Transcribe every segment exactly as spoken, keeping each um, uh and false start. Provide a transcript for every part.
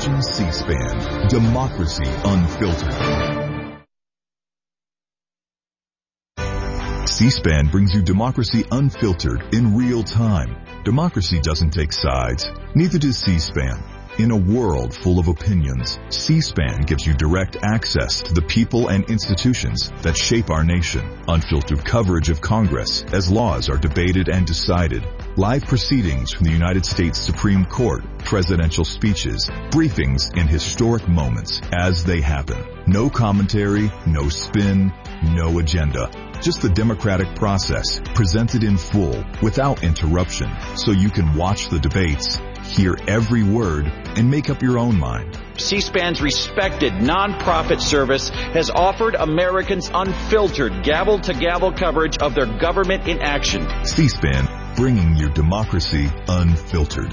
watching C-SPAN, Democracy Unfiltered. C-SPAN brings you Democracy Unfiltered in real time. Democracy doesn't take sides. Neither does C-SPAN. In a world full of opinions, C-SPAN gives you direct access to the people and institutions that shape our nation. Unfiltered coverage of Congress as laws are debated and decided. Live proceedings from the United States Supreme Court, presidential speeches, briefings, and historic moments as they happen. No commentary, no spin, no agenda. Just the democratic process presented in full without interruption so you can watch the debates, hear every word, and make up your own mind. C-SPAN's respected nonprofit service has offered Americans unfiltered gavel-to-gavel coverage of their government in action. C-SPAN, bringing your democracy unfiltered.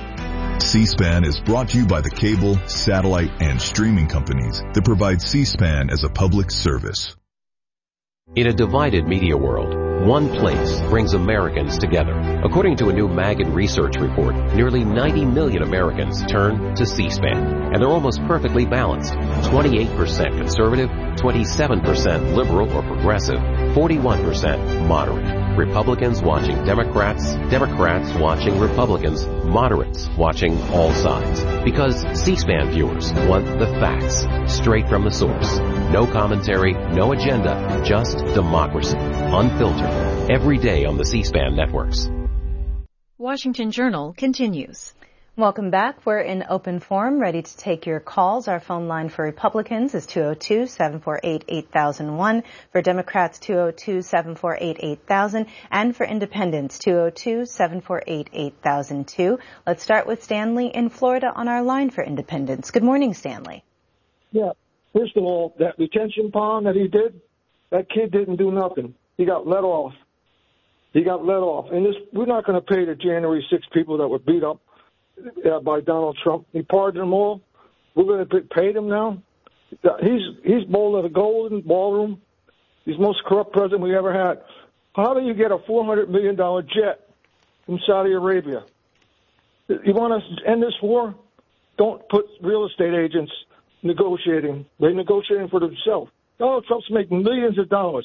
C-SPAN is brought to you by the cable, satellite, and streaming companies that provide C-SPAN as a public service. In a divided media world, one place brings Americans together. According to a new Maggid research report, nearly ninety million Americans turn to C-SPAN, and they're almost perfectly balanced. twenty-eight percent conservative, twenty-seven percent liberal or progressive, forty-one percent moderate. Republicans watching Democrats, Democrats watching Republicans, moderates watching all sides. Because C-SPAN viewers want the facts, straight from the source. No commentary, no agenda, just democracy. Unfiltered. Every day on the C-SPAN networks. Washington Journal continues. Welcome back. We're in open forum, ready to take your calls. Our phone line for Republicans is two oh two, seven four eight, eight thousand one. For Democrats, two oh two, seven four eight, eight thousand. And for Independents, two oh two, seven four eight, eight thousand two. Let's start with Stanley in Florida on our line for Independents. Good morning, Stanley. Yeah. First of all, that retention pond that he did, that kid didn't do nothing. He got let off. He got let off. And this, we're not going to pay the January sixth people that were beat up uh, by Donald Trump. He pardoned them all. We're going to pay them now. He's he's bold at a golden ballroom. He's the most corrupt president we ever had. How do you get a four hundred million dollars jet from Saudi Arabia? You want us to end this war? Don't put real estate agents negotiating. They're negotiating for themselves. Donald Trump's making millions of dollars.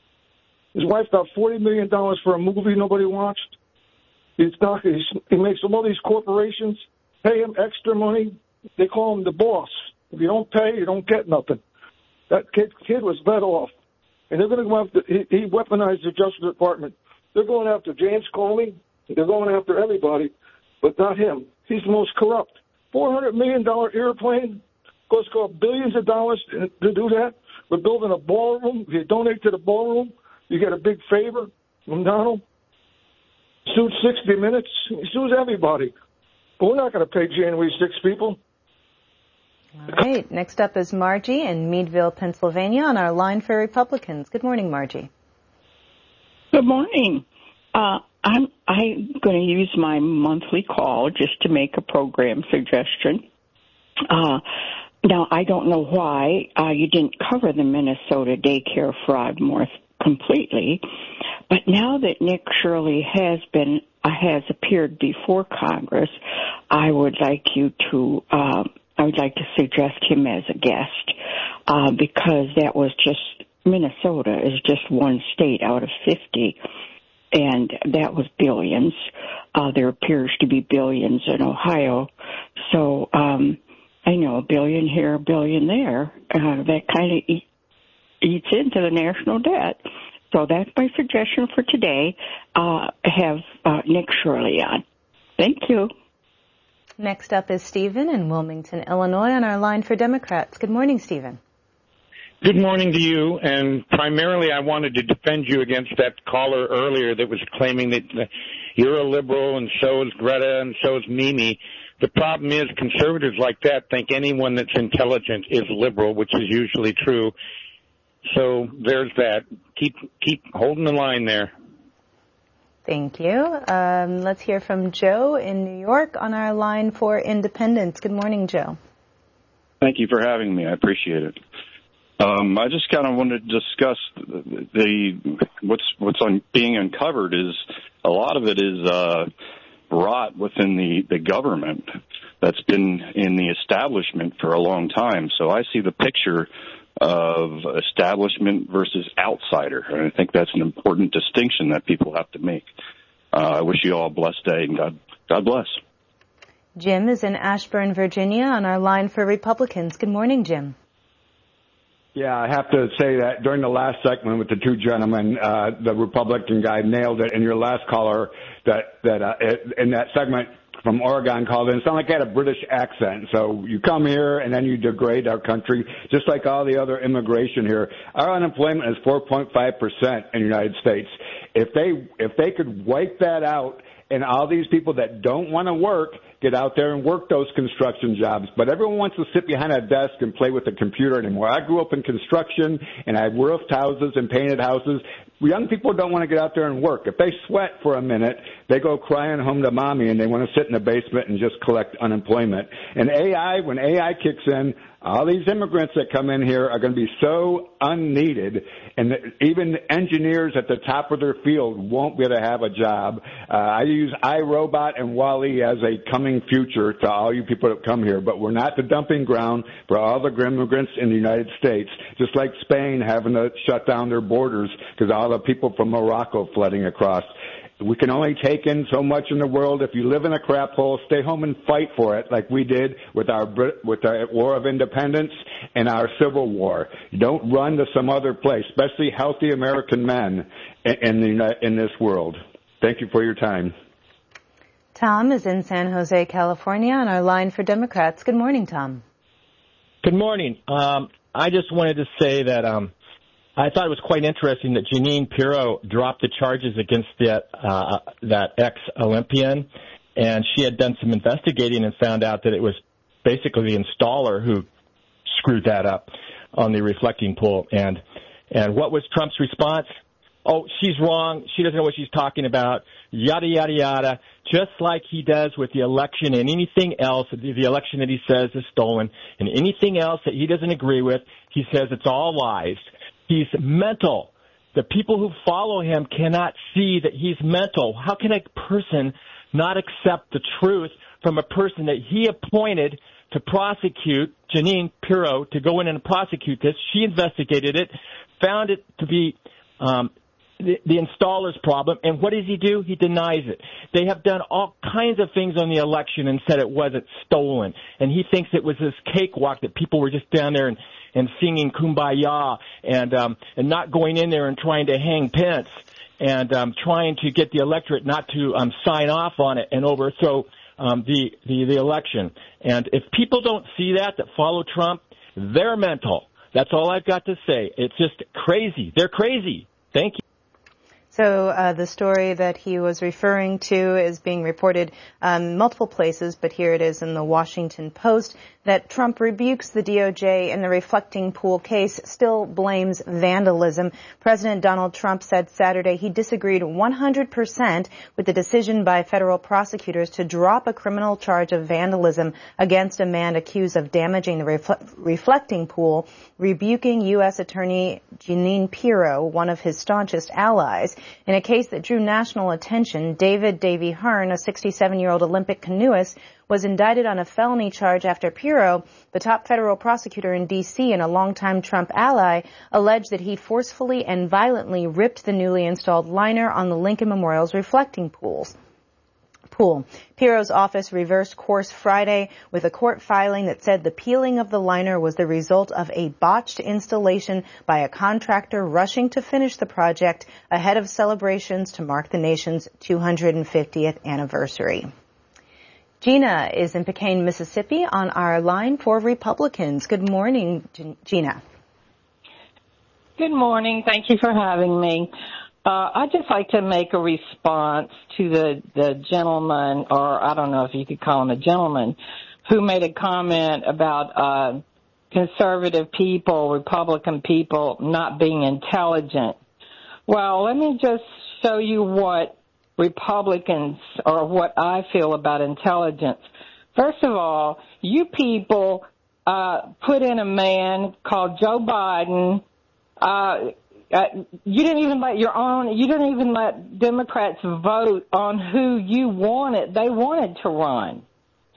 His wife got forty million dollars for a movie nobody watched. He's not, he's, he makes all these corporations pay him extra money. They call him the boss. If you don't pay, you don't get nothing. That kid, kid was let off. And they're going to go after, he, he weaponized the Justice Department. They're going after James Comey. They're going after everybody, but not him. He's the most corrupt. four hundred million dollars airplane costs billions of dollars to do that. We're building a ballroom. If you donate to the ballroom, you get a big favor from Donald. Sued sixty minutes. He sues everybody. But we're not going to pay January sixth people. All right. Next up is Margie in Meadville, Pennsylvania, on our line for Republicans. Good morning, Margie. Good morning. Uh, I'm I'm going to use my monthly call just to make a program suggestion. Uh, now, I don't know why uh, you didn't cover the Minnesota daycare fraud more completely, but now that Nick Shirley has been uh, has appeared before Congress, I would like you to uh, I would like to suggest him as a guest uh, because that was just Minnesota is just one state out of fifty, and that was billions. Uh, there appears to be billions in Ohio, so um, I know a billion here, a billion there. Uh, that kind of e- eats into the national debt. So that's my suggestion for today. Uh, have uh, Nick Shirley on. Thank you. Next up is Stephen in Wilmington, Illinois, on our line for Democrats. Good morning, Stephen. Good morning to you, and primarily I wanted to defend you against that caller earlier that was claiming that you're a liberal and so is Greta and so is Mimi. The problem is conservatives like that think anyone that's intelligent is liberal, which is usually true. So there's that. Keep keep holding the line there. Thank you. Um, let's hear from Joe in New York on our line for Independence. Good morning, Joe. Thank you for having me. I appreciate it. Um, I just kind of wanted to discuss the, the what's what's on being uncovered is a lot of it is uh, rot within the, the government. that's been in the establishment for a long time. So I see the picture of establishment versus outsider, and I think that's an important distinction that people have to make. Uh, I wish you all a blessed day, and God, God bless. Jim is in Ashburn, Virginia, on our line for Republicans. Good morning, Jim. Yeah, I have to say that during the last segment with the two gentlemen, uh, the Republican guy nailed it, and your last caller that that uh, in that segment from Oregon called in, it sounded like he had a British accent. So you come here and then you degrade our country, just like all the other immigration here. Our unemployment is four point five percent in the United States. If they if they could wipe that out, and all these people that don't want to work get out there and work those construction jobs. But everyone wants to sit behind a desk and play with a computer anymore. I grew up in construction, and I roofed houses and painted houses. Young people don't want to get out there and work. If they sweat for a minute, they go crying home to mommy, and they want to sit in the basement and just collect unemployment. And A I, when A I kicks in, all these immigrants that come in here are going to be so unneeded, and even engineers at the top of their field won't be able to have a job. Uh, I use iRobot and WALL-E as a coming future to all you people that come here, but we're not the dumping ground for all the immigrants in the United States, just like Spain having to shut down their borders because all the people from Morocco flooding across. We can only take in so much in the world. If you live in a crap hole, stay home and fight for it, like we did with our with our War of Independence and our Civil War. You don't run to some other place, especially healthy American men in the in this world. Thank you for your time. Tom is in San Jose, California, on our line for Democrats. Good morning, Tom. Good morning. Um, I just wanted to say that um, I thought it was quite interesting that Jeanine Pirro dropped the charges against that uh, that ex-Olympian, and she had done some investigating and found out that it was basically the installer who screwed that up on the reflecting pool. And and what was Trump's response? Oh, she's wrong. She doesn't know what she's talking about. Yada, yada, yada. Just like he does with the election and anything else, the election that he says is stolen, and anything else that he doesn't agree with, he says it's all lies. He's mental. The people who follow him cannot see that he's mental. How can a person not accept the truth from a person that he appointed to prosecute, Jeanine Pirro, to go in and prosecute this? She investigated it, found it to be um, the, the installer's problem, and what does he do? He denies it. They have done all kinds of things on the election and said it wasn't stolen, and he thinks it was this cakewalk that people were just down there and and singing Kumbaya and um, and not going in there and trying to hang Pence and um, trying to get the electorate not to um, sign off on it and overthrow um, the, the the election. And if people don't see that, that follow Trump, they're mental. That's all I've got to say. It's just crazy. They're crazy. Thank you. So uh, the story that he was referring to is being reported um, multiple places, but here it is in the Washington Post, that Trump rebukes the D O J in the reflecting pool case, still blames vandalism. President Donald Trump said Saturday he disagreed one hundred percent with the decision by federal prosecutors to drop a criminal charge of vandalism against a man accused of damaging the refle- reflecting pool, rebuking U S Attorney Jeanine Pirro, one of his staunchest allies. In a case that drew national attention, David Davy Hearn, a sixty-seven-year-old Olympic canoeist, was indicted on a felony charge after Pirro, the top federal prosecutor in D C and a longtime Trump ally, alleged that he forcefully and violently ripped the newly installed liner on the Lincoln Memorial's reflecting pools. Pool. Pirro's office reversed course Friday with a court filing that said the peeling of the liner was the result of a botched installation by a contractor rushing to finish the project ahead of celebrations to mark the nation's two hundred fiftieth anniversary. Gina is in Pequane, Mississippi, on our line for Republicans. Good morning, Gina. Good morning. Thank you for having me. Uh, I'd just like to make a response to the, the gentleman, or I don't know if you could call him a gentleman, who made a comment about uh, conservative people, Republican people, not being intelligent. Well, let me just show you what Republicans, or what I feel about intelligence. First of all, you people uh, put in a man called Joe Biden. Uh, Uh, you didn't even let your own, you didn't even let Democrats vote on who you wanted, they wanted to run.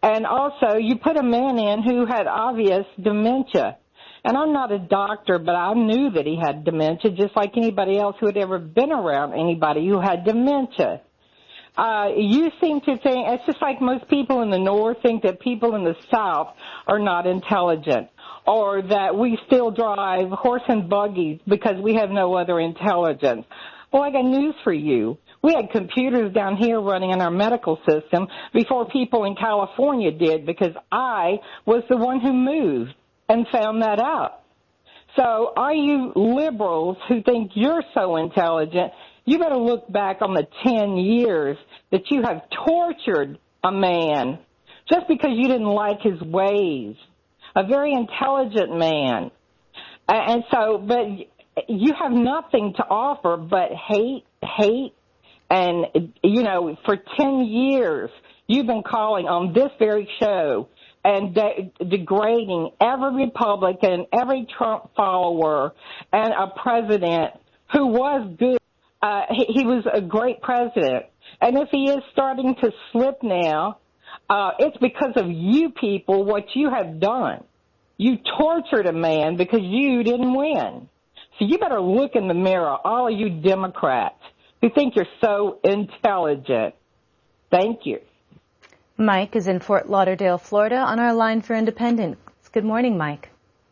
And also, you put a man in who had obvious dementia. And I'm not a doctor, but I knew that he had dementia, just like anybody else who had ever been around anybody who had dementia. Uh, you seem to think, it's just like most people in the North think that people in the South are not intelligent, or that we still drive horse and buggies because we have no other intelligence. Well, I got news for you. We had computers down here running in our medical system before people in California did, because I was the one who moved and found that out. So are you liberals who think you're so intelligent? You better look back on the ten years that you have tortured a man just because you didn't like his ways. A very intelligent man. And so, but you have nothing to offer but hate, hate, and, you know, for ten years you've been calling on this very show and de- degrading every Republican, every Trump follower, and a president who was good. Uh, he, he was a great president. And if he is starting to slip now, uh, it's because of you people, what you have done. You tortured a man because you didn't win. So you better look in the mirror, all of you Democrats who think you're so intelligent. Thank you. Mike is in Fort Lauderdale, Florida, on our line for Independence. Good morning, Mike.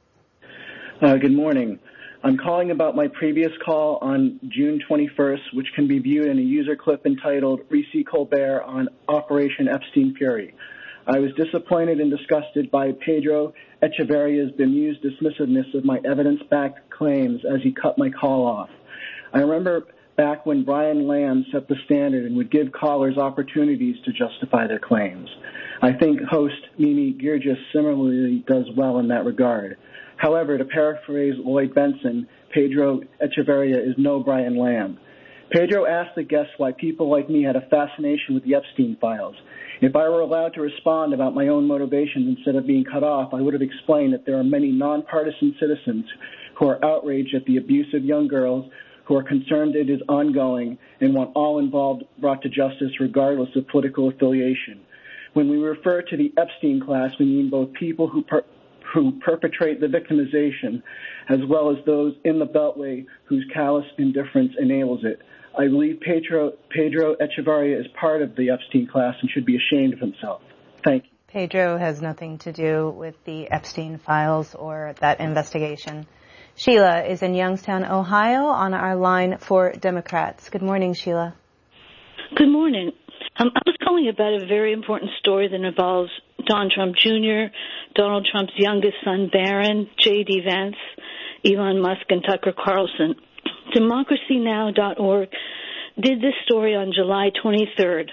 Uh, good morning. I'm calling about my previous call on June twenty-first, which can be viewed in a user clip entitled Reese Colbert on Operation Epstein Fury. I was disappointed and disgusted by Pedro Echeverria's bemused dismissiveness of my evidence-backed claims as he cut my call off. I remember back when Brian Lamb set the standard and would give callers opportunities to justify their claims. I think host Mimi Girgis similarly does well in that regard. However, to paraphrase Lloyd Benson, Pedro Echeverria is no Brian Lamb. Pedro asked the guests why people like me had a fascination with the Epstein files. If I were allowed to respond about my own motivations instead of being cut off, I would have explained that there are many nonpartisan citizens who are outraged at the abuse of young girls, who are concerned it is ongoing, and want all involved brought to justice regardless of political affiliation. When we refer to the Epstein class, we mean both people who per- who perpetrate the victimization, as well as those in the Beltway whose callous indifference enables it. I believe Pedro, Pedro Echeverria is part of the Epstein class and should be ashamed of himself. Thank you. Pedro has nothing to do with the Epstein files or that investigation. Sheila is in Youngstown, Ohio, on our line for Democrats. Good morning, Sheila. Good morning. Um, I was calling about a very important story that involves Don Trump Junior, Donald Trump's youngest son, Barron, J D. Vance, Elon Musk, and Tucker Carlson. Democracy Now dot org did this story on July twenty-third,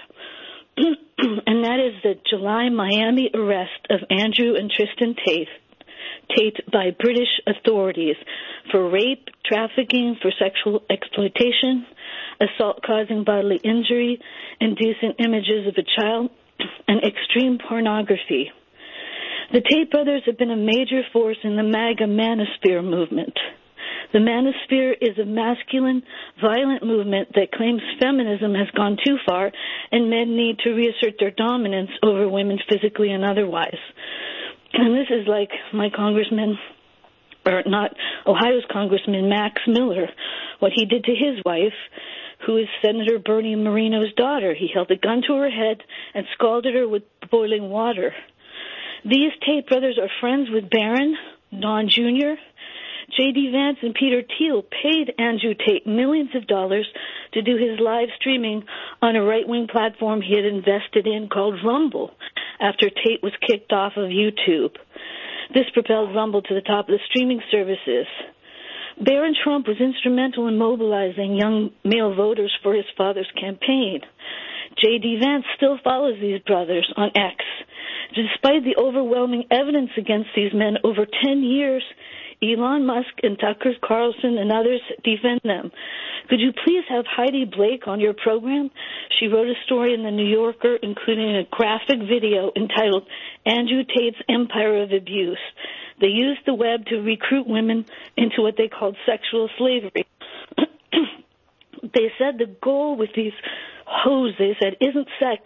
and that is the July Miami arrest of Andrew and Tristan Tate, Tate by British authorities for rape, trafficking, for sexual exploitation, assault causing bodily injury, indecent images of a child, and extreme pornography. The Tate brothers have been a major force in the MAGA manosphere movement. The manosphere is a masculine, violent movement that claims feminism has gone too far and men need to reassert their dominance over women physically and otherwise. And this is like my congressman, or not, Ohio's Congressman Max Miller, what he did to his wife, who is Senator Bernie Moreno's daughter. He held a gun to her head and scalded her with boiling water. These Tate brothers are friends with Barron, Don Junior J D. Vance and Peter Thiel paid Andrew Tate millions of dollars to do his live streaming on a right-wing platform he had invested in called Rumble after Tate was kicked off of YouTube. This propelled Rumble to the top of the streaming services. Barron Trump was instrumental in mobilizing young male voters for his father's campaign. J D. Vance still follows these brothers on X. Despite the overwhelming evidence against these men over ten years, Elon Musk and Tucker Carlson and others defend them. Could you please have Heidi Blake on your program? She wrote a story in the New Yorker, including a graphic video entitled Andrew Tate's Empire of Abuse. They used the web to recruit women into what they called sexual slavery. They said the goal with these hoes, they said, isn't sex,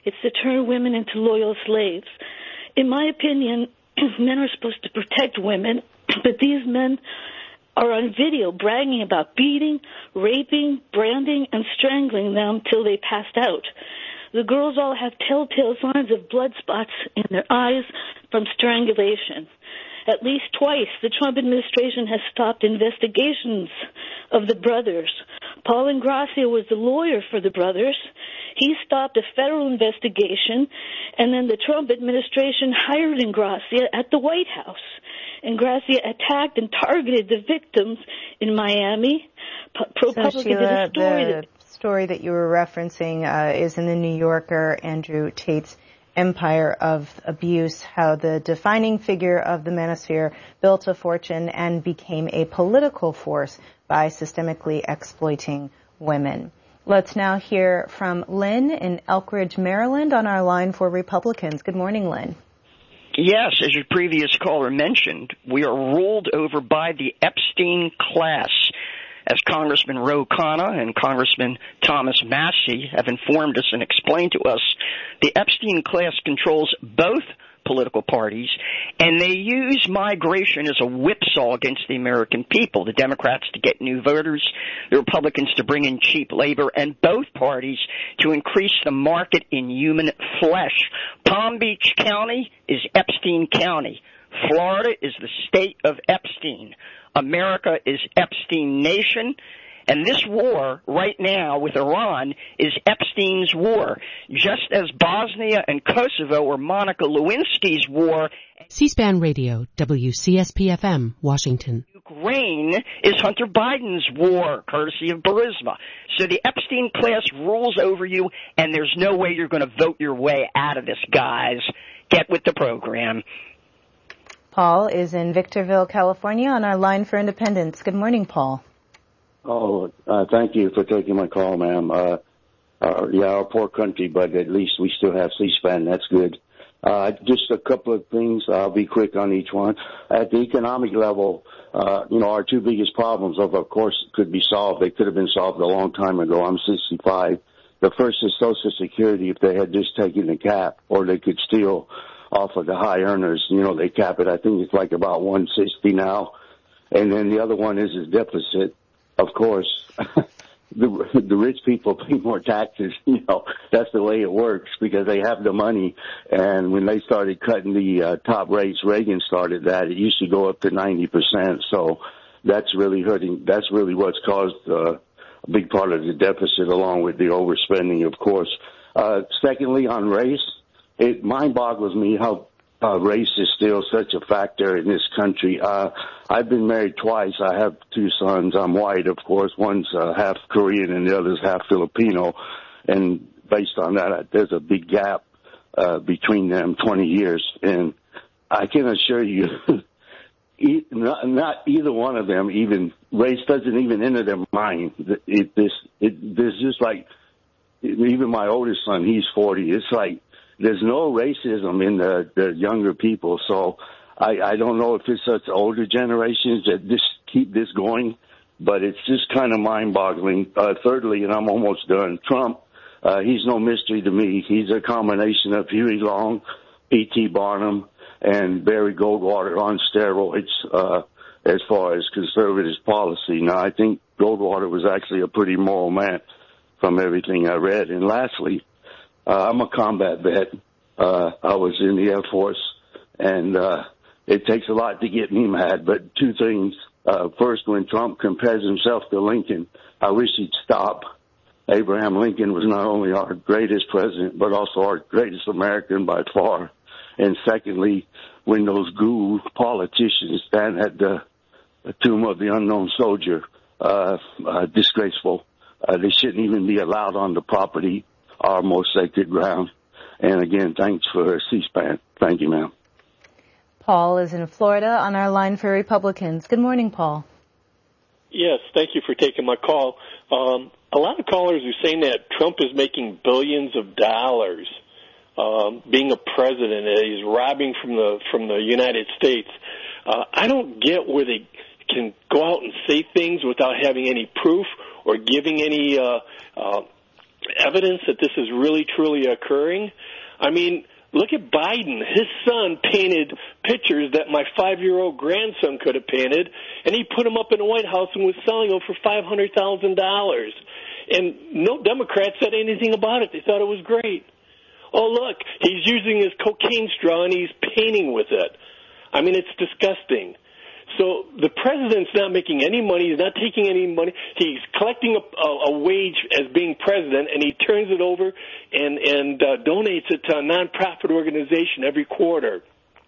It's to turn women into loyal slaves. In my opinion, men are supposed to protect women, but these men are on video bragging about beating, raping, branding, and strangling them till they passed out. The girls all have telltale signs of blood spots in their eyes from strangulation. At least twice, the Trump administration has stopped investigations of the brothers. Paul Ingrassia was the lawyer for the brothers. He stopped a federal investigation, and then the Trump administration hired Ingrassia at the White House. Ingrassia attacked and targeted the victims in Miami. ProPublica so, Sheila, did a story the that... story that you were referencing uh, is in the New Yorker, Andrew Tate's Empire of Abuse, how the defining figure of the manosphere built a fortune and became a political force by systemically exploiting women. Let's now hear from Lynn in Elkridge, Maryland, on our line for Republicans. Good morning, Lynn. Yes, as your previous caller mentioned, we are ruled over by the Epstein class. As Congressman Ro Khanna and Congressman Thomas Massie have informed us and explained to us, the Epstein class controls both political parties, and they use migration as a whipsaw against the American people, the Democrats to get new voters, the Republicans to bring in cheap labor, and both parties to increase the market in human flesh. Palm Beach County is Epstein County. Florida is the state of Epstein. America is Epstein Nation, and this war right now with Iran is Epstein's war, just as Bosnia and Kosovo were Monica Lewinsky's war. C-SPAN Radio, W C S P F M, Washington. Ukraine is Hunter Biden's war, courtesy of Burisma. So the Epstein class rules over you, and there's no way you're going to vote your way out of this, guys. Get with the program. Paul is in Victorville, California, on our line for Independence. Good morning, Paul. Oh, uh, thank you for taking my call, ma'am. Uh, uh, yeah, our poor country, but at least we still have C-SPAN. That's good. Uh, just a couple of things. I'll be quick on each one. At the economic level, uh, you know, our two biggest problems, of, of course, could be solved. They could have been solved a long time ago. I'm sixty-five. The first is Social Security. If they had just taken the cap, or they could steal off of the high earners, you know, they cap it. I think it's like about one sixty now. And then the other one is his deficit. Of course, the, the rich people pay more taxes. You know, that's the way it works because they have the money. And when they started cutting the uh, top rates, Reagan started that. It used to go up to ninety percent. So that's really hurting. That's really what's caused uh, a big part of the deficit, along with the overspending, of course. Uh, secondly, on race, it mind boggles me how uh, race is still such a factor in this country. Uh, I've been married twice. I have two sons. I'm white, of course. One's uh, half Korean and the other's half Filipino. And based on that, there's a big gap uh, between them, twenty years. And I can assure you, not, not either one of them even, race doesn't even enter their mind. It, this, it, there's just like, even my oldest son, he's forty. It's like, there's no racism in the, the younger people. So I, I don't know if it's such older generations that just keep this going, but it's just kind of mind-boggling. Uh, thirdly, and I'm almost done, Trump, uh, he's no mystery to me. He's a combination of Huey Long, P T Barnum, and Barry Goldwater on steroids uh, as far as conservative policy. Now, I think Goldwater was actually a pretty moral man from everything I read. And lastly, Uh, I'm a combat vet. Uh, I was in the Air Force, and uh, it takes a lot to get me mad. But two things. Uh, first, when Trump compares himself to Lincoln, I wish he'd stop. Abraham Lincoln was not only our greatest president, but also our greatest American by far. And secondly, when those ghoul politicians stand at the, the tomb of the unknown soldier, uh, uh, disgraceful. Uh, they shouldn't even be allowed on the property, our most sacred ground. And again, thanks for C-SPAN. Thank you, ma'am. Paul is in Florida on our line for Republicans. Good morning, Paul. Yes, thank you for taking my call. Um, a lot of callers are saying that Trump is making billions of dollars um, being a president. He's robbing from the from the United States. Uh, I don't get where they can go out and say things without having any proof or giving any uh, uh, evidence that this is really, truly occurring? I mean, look at Biden. His son painted pictures that my five-year-old grandson could have painted, and he put them up in the White House and was selling them for five hundred thousand dollars. And no Democrat said anything about it. They thought it was great. Oh, look, he's using his cocaine straw and he's painting with it. I mean, it's disgusting. So the president's not making any money. He's not taking any money. He's collecting a, a, a wage as being president, and he turns it over and, and uh, donates it to a nonprofit organization every quarter.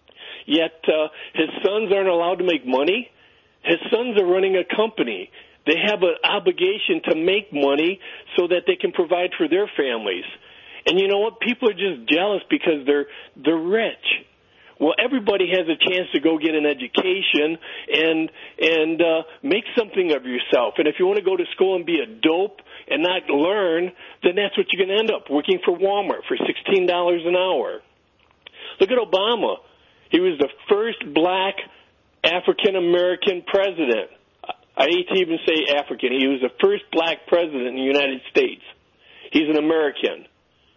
Yet uh, his sons aren't allowed to make money. His sons are running a company. They have an obligation to make money so that they can provide for their families. And you know what? People are just jealous because they're they're rich. Well, everybody has a chance to go get an education and and uh, make something of yourself. And if you want to go to school and be a dope and not learn, then that's what you're going to end up, working for Walmart for sixteen dollars an hour. Look at Obama. He was the first black African-American president. I hate to even say African. He was the first black president in the United States. He's an American.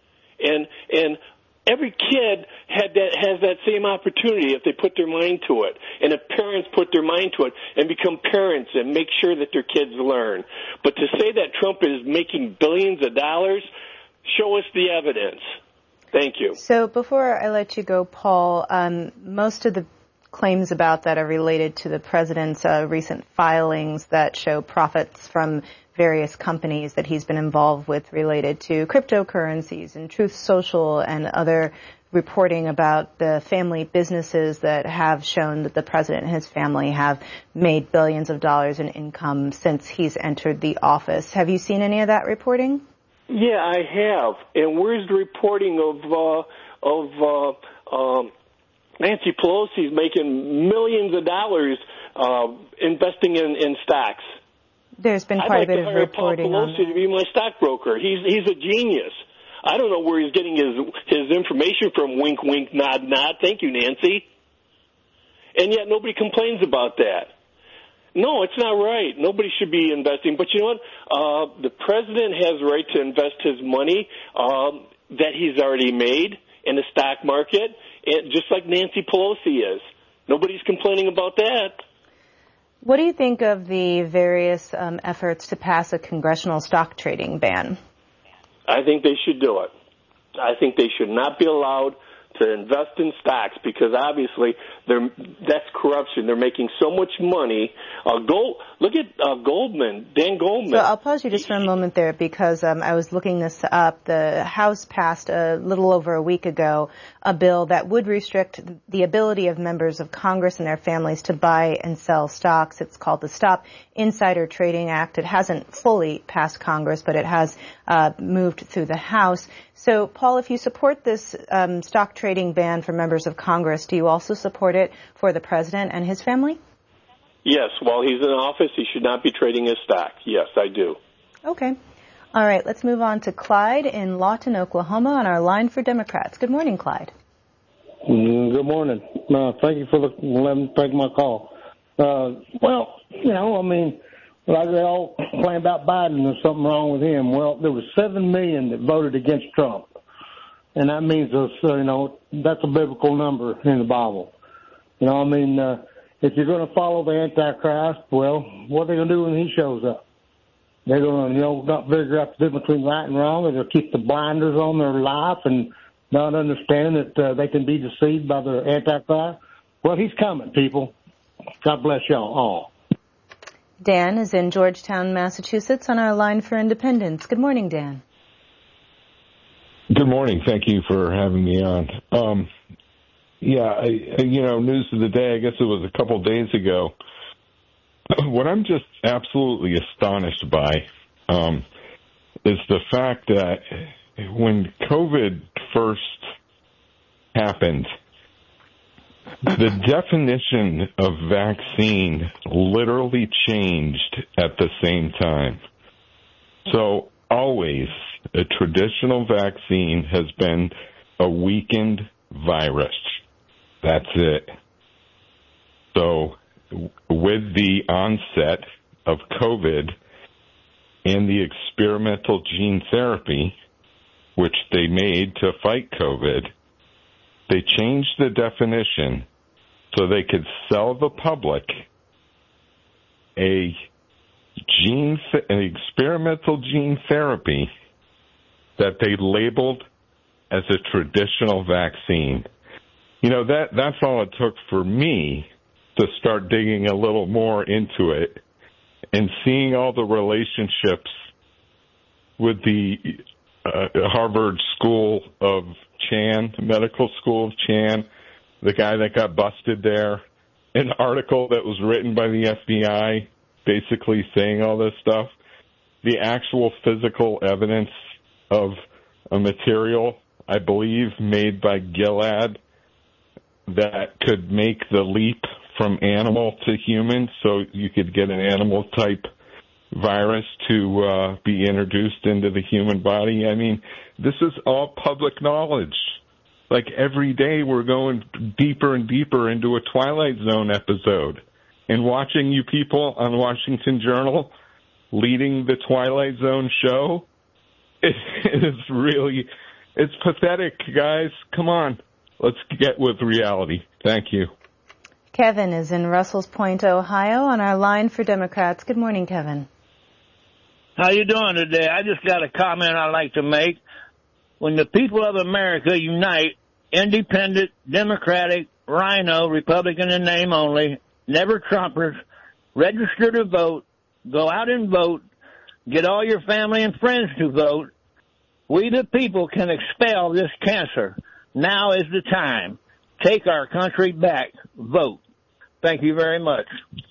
And and every kid had that has that same opportunity if they put their mind to it, and if parents put their mind to it and become parents and make sure that their kids learn. But to say that Trump is making billions of dollars, show us the evidence. Thank you. So before I let you go, Paul, um, most of the claims about that are related to the president's uh, recent filings that show profits from various companies that he's been involved with related to cryptocurrencies and Truth Social and other reporting about the family businesses that have shown that the president and his family have made billions of dollars in income since he's entered the office. Have you seen any of that reporting? Yeah, I have. And where's the reporting of uh, of uh, um, Nancy Pelosi's making millions of dollars uh, investing in, in stocks? There's been quite I'd like a bit to of hire reporting Paul on Pelosi to be my stockbroker. He's he's a genius. I don't know where he's getting his his information from. Wink, wink, nod, nod. Thank you, Nancy. And yet nobody complains about that. No, it's not right. Nobody should be investing. But you know what? Uh, the president has the right to invest his money um, that he's already made in the stock market, and just like Nancy Pelosi is. Nobody's complaining about that. What do you think of the various um, efforts to pass a congressional stock trading ban? I think they should do it. I think they should not be allowed to invest in stocks because obviously they're, that's corruption. They're making so much money. Uh, Gold, look at uh, Goldman, Dan Goldman. So I'll pause you just for a moment there because um, I was looking this up. The House passed a little over a week ago a bill that would restrict the ability of members of Congress and their families to buy and sell stocks. It's called the Stop Insider Trading Act. It hasn't fully passed Congress, but it has uh, moved through the House. So, Paul, if you support this um, stock trading ban for members of Congress, do you also support it for the president and his family? Yes. While he's in office, he should not be trading his stock. Yes, I do. Okay. All right. Let's move on to Clyde in Lawton, Oklahoma, on our line for Democrats. Good morning, Clyde. Good morning. Uh, thank you for the, letting me take my call. Uh, well, you know, I mean, like they all complain about Biden, there's something wrong with him. Well, there was seven million that voted against Trump. And that means, uh, you know, that's a biblical number in the Bible. You know, I mean, uh, if you're going to follow the Antichrist, well, what are they going to do when he shows up? They're going to, you know, not figure out the difference between right and wrong. They're going to keep the blinders on their life and not understand that uh, they can be deceived by the Antichrist. Well, he's coming, people. God bless y'all all. Dan is in Georgetown, Massachusetts, on our line for Independence. Good morning, Dan. Good morning. Thank you for having me on. Um, yeah, I, you know, news of the day, I guess it was a couple of days ago. What I'm just absolutely astonished by um, is the fact that when COVID first happened, the definition of vaccine literally changed at the same time. So always a traditional vaccine has been a weakened virus. That's it. So with the onset of COVID, and the experimental gene therapy, which they made to fight COVID, they changed the definition so they could sell the public a gene, an experimental gene therapy that they labeled as a traditional vaccine. You know, that that's all it took for me to start digging a little more into it and seeing all the relationships with the uh, Harvard School of Chan, Medical School of Chan, the guy that got busted there, an article that was written by the F B I basically saying all this stuff, the actual physical evidence of a material, I believe, made by Gilead that could make the leap from animal to human, so you could get an animal-type virus to uh, be introduced into the human body. I mean, this is all public knowledge. Like, every day we're going deeper and deeper into a Twilight Zone episode. And watching you people on Washington Journal leading the Twilight Zone show, it, it is really, it's pathetic, guys. Come on, let's get with reality. Thank you. Kevin is in Russell's Point, Ohio, on our line for Democrats. Good morning, Kevin. How you doing today? I just got a comment I'd like to make. When the people of America unite, independent, Democratic, Rhino, Republican in name only, never Trumpers, register to vote, go out and vote, get all your family and friends to vote, we the people can expel this cancer. Now is the time. Take our country back. Vote. Thank you very much.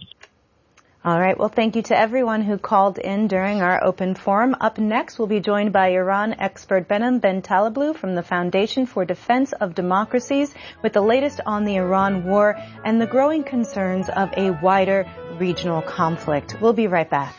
All right. Well, thank you to everyone who called in during our open forum. Up next, we'll be joined by Iran expert Behnam Bentaleblu from the Foundation for Defense of Democracies with the latest on the Iran war and the growing concerns of a wider regional conflict. We'll be right back.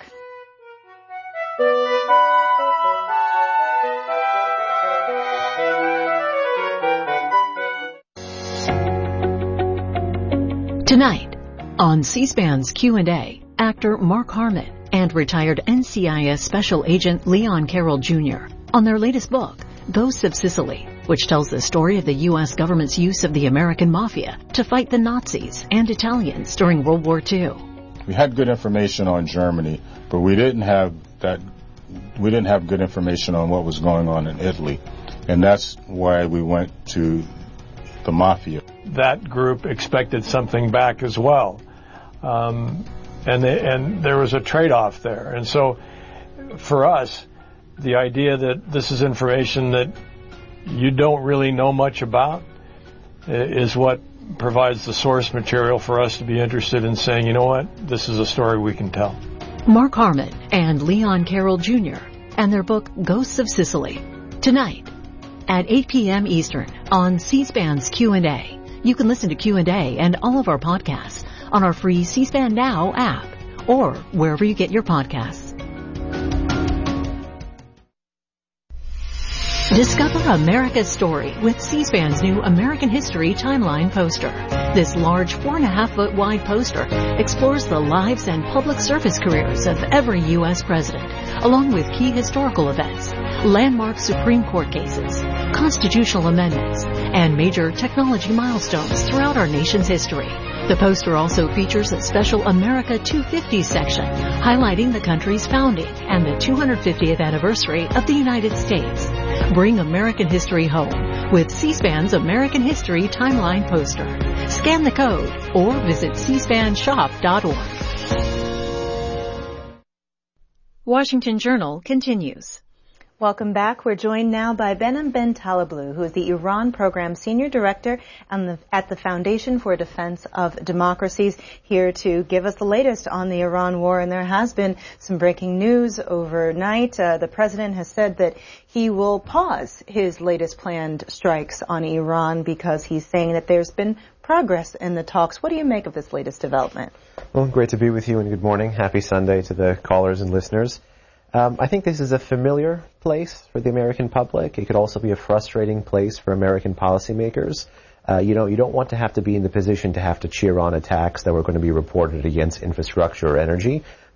Tonight, on C-SPAN's Q and A, actor Mark Harmon and retired N C I S Special Agent Leon Carroll Junior on their latest book, Ghosts of Sicily, which tells the story of the U S government's use of the American mafia to fight the Nazis and Italians during World War Two. We had good information on Germany, but we didn't have that. We didn't have good information on what was going on in Italy, and that's why we went to the mafia. That group expected something back as well. Um, and, they, and there was a trade-off there. And so for us, the idea that this is information that you don't really know much about is what provides the source material for us to be interested in saying, you know what, this is a story we can tell. Mark Harmon and Leon Carroll Junior and their book, Ghosts of Sicily. Tonight at eight p.m. Eastern on C-SPAN's Q and A. You can listen to Q and A and all of our podcasts on our free C-SPAN Now app or wherever you get your podcasts. Discover America's story with C-SPAN's new American History Timeline poster. This large four and a half foot wide poster explores the lives and public service careers of every U S president, along with key historical events, landmark Supreme Court cases, constitutional amendments, and major technology milestones throughout our nation's history. The poster also features a special America two fifty section highlighting the country's founding and the two hundred fiftieth anniversary of the United States. Bring American history home with C-SPAN's American History Timeline poster. Scan the code or visit c span shop dot org. Washington Journal continues. Welcome back. We're joined now by Behnam Bentaleblu, who is the Iran Program Senior Director the, at the Foundation for Defense of Democracies, here to give us the latest on the Iran war. And there has been some breaking news overnight. Uh, the president has said that he will pause his latest planned strikes on Iran because he's saying that there's been progress in the talks. What do you make of this latest development? Well, great to be with you, and good morning. Happy Sunday to the callers and listeners. Um, I think this is a familiar place for the American public. It could also be a frustrating place for American policymakers. Uh, you know, you don't want to have to be in the position to have to cheer on attacks that were going to be reported against infrastructure or energy,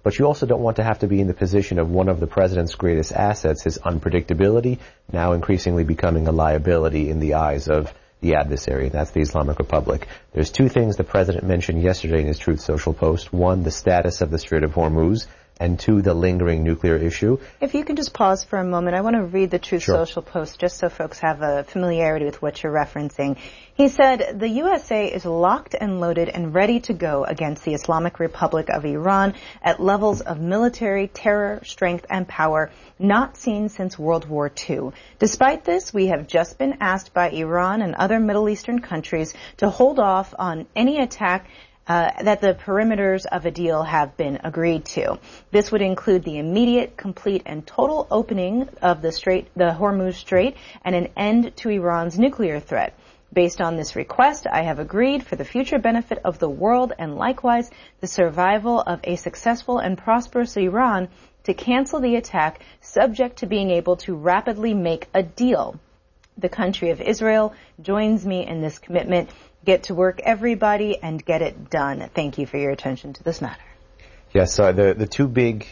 but you also don't want to have to be in the position of one of the president's greatest assets, his unpredictability, now increasingly becoming a liability in the eyes of the adversary. That's the Islamic Republic. There's two things the president mentioned yesterday in his Truth Social post. One, the status of the Strait of Hormuz, and two, the lingering nuclear issue. If you can just pause for a moment, I want to read the Truth Sure. Social post just so folks have a familiarity with what you're referencing. He said, the U S A is locked and loaded and ready to go against the Islamic Republic of Iran at levels of military terror, strength, and power not seen since World War Two. Despite this, we have just been asked by Iran and other Middle Eastern countries to hold off on any attack Uh, that the perimeters of a deal have been agreed to. This would include the immediate, complete, and total opening of the Strait, the Hormuz Strait, and an end to Iran's nuclear threat. Based on this request, I have agreed for the future benefit of the world and likewise the survival of a successful and prosperous Iran to cancel the attack, subject to being able to rapidly make a deal. The country of Israel joins me in this commitment. Get to work, everybody, and get it done. Thank you for your attention to this matter. Yes, so the, the two big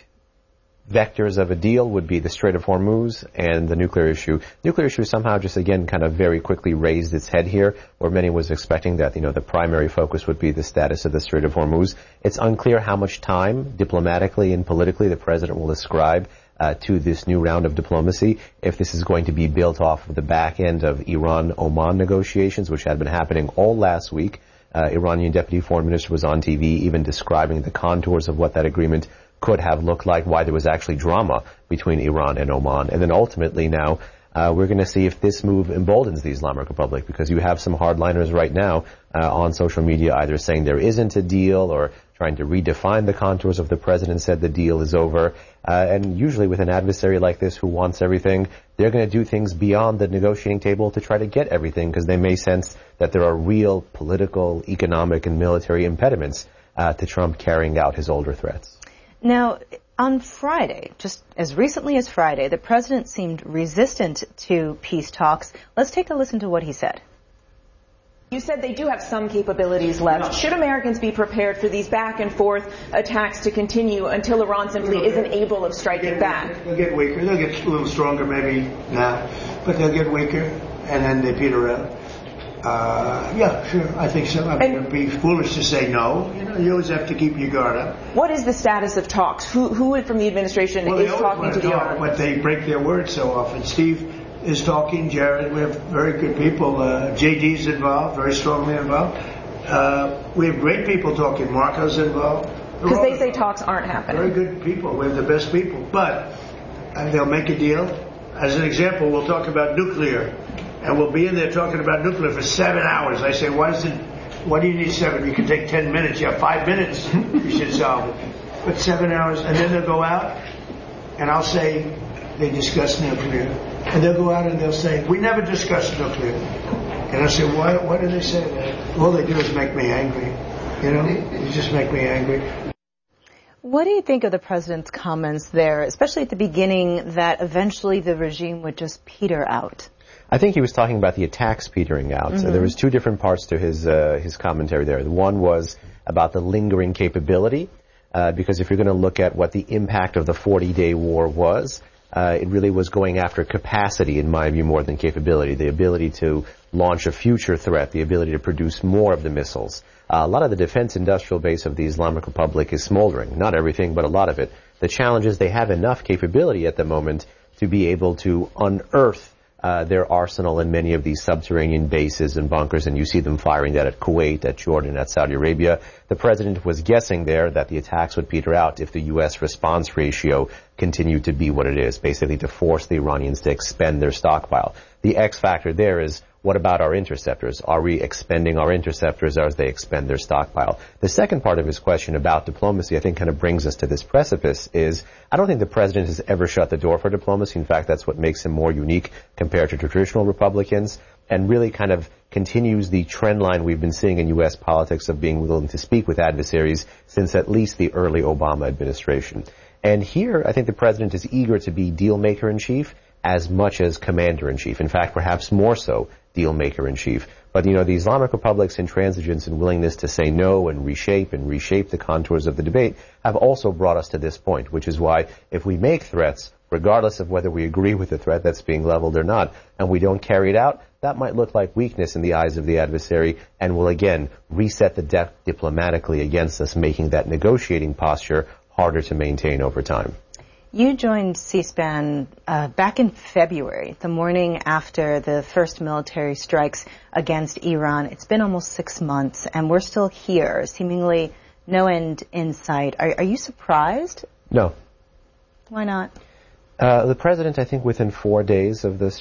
vectors of a deal would be the Strait of Hormuz and the nuclear issue. Nuclear issue somehow just, again, kind of very quickly raised its head here, where many was expecting that, you know, the primary focus would be the status of the Strait of Hormuz. It's unclear how much time, diplomatically and politically, the president will ascribe Uh, to this new round of diplomacy, if this is going to be built off of the back end of Iran-Oman negotiations, which had been happening all last week. Uh, Iranian Deputy Foreign Minister was on T V even describing the contours of what that agreement could have looked like, why there was actually drama between Iran and Oman. And then ultimately now, uh, we're going to see if this move emboldens the Islamic Republic, because you have some hardliners right now uh, on social media either saying there isn't a deal or trying to redefine the contours of the president said the deal is over. Uh, and usually with an adversary like this who wants everything, they're going to do things beyond the negotiating table to try to get everything, because they may sense that there are real political, economic, and military impediments uh, to Trump carrying out his older threats. Now, on Friday, just as recently as Friday, the president seemed resistant to peace talks. Let's take a listen to what he said. You said they do have some capabilities left. No. Should Americans be prepared for these back and forth attacks to continue until Iran simply they'll isn't get, able of striking they'll back? They'll get weaker. They'll get a little stronger maybe now, but they'll get weaker, and then they peter out. Uh, yeah, sure. I think so. I mean, it would be foolish to say no. You know, you always have to keep your guard up. What is the status of talks? Who, who from the administration well, is talking to, to the talk, Iran? But they break their word so often. Steve is talking. Jared, we have very good people. Uh, J D's involved, very strongly involved. Uh, we have great people talking. Marco's involved. Because they say talks aren't happening. Very good people. We have the best people. But uh, they'll make a deal. As an example, we'll talk about nuclear. And we'll be in there talking about nuclear for seven hours. I say, why is it, why do you need seven? You can take ten minutes. You have five minutes. You should solve it. But seven hours, and then they'll go out, and I'll say, they discuss nuclear. And they'll go out and they'll say, we never discussed nuclear. And I'll say, why, why do they say that? All they do is make me angry. You know, they just make me angry. What do you think of the president's comments there, especially at the beginning, that eventually the regime would just peter out? I think he was talking about the attacks petering out. Mm-hmm. So there was two different parts to his uh, his commentary there. One was about the lingering capability, uh, because if you're going to look at what the impact of the forty-day war was, uh, it really was going after capacity, in my view, more than capability. The ability to launch a future threat, the ability to produce more of the missiles. Uh, a lot of the defense industrial base of the Islamic Republic is smoldering. Not everything, but a lot of it. The challenge is they have enough capability at the moment to be able to unearth Uh, their arsenal in many of these subterranean bases and bunkers, and you see them firing that at Kuwait, at Jordan, at Saudi Arabia. The president was guessing there that the attacks would peter out if the U S response ratio continued to be what it is, basically to force the Iranians to expend their stockpile. The X factor there is, what about our interceptors? Are we expending our interceptors as they expend their stockpile? The second part of his question about diplomacy, I think, kind of brings us to this precipice is, I don't think the president has ever shut the door for diplomacy. In fact, that's what makes him more unique compared to traditional Republicans, and really kind of continues the trend line we've been seeing in U S politics of being willing to speak with adversaries since at least the early Obama administration. And here, I think the president is eager to be deal-maker-in-chief as much as commander-in-chief. In fact, perhaps more so deal-maker-in-chief. But, you know, the Islamic Republic's intransigence and willingness to say no and reshape and reshape the contours of the debate have also brought us to this point, which is why if we make threats, regardless of whether we agree with the threat that's being leveled or not, and we don't carry it out, that might look like weakness in the eyes of the adversary and will again reset the deck diplomatically against us, making that negotiating posture harder to maintain over time. You joined C-SPAN uh, back in February, the morning after the first military strikes against Iran. It's been almost six months, and we're still here, seemingly no end in sight. Are, are you surprised? No. Why not? Uh, the president, I think, within four days of this